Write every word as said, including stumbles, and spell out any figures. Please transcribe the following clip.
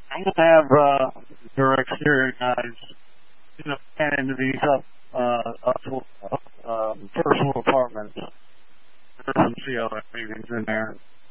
I'm going to have uh, your exterior guys, you know, pan into these up, uh, up, up uh, personal apartments. There's some C L S meetings in there.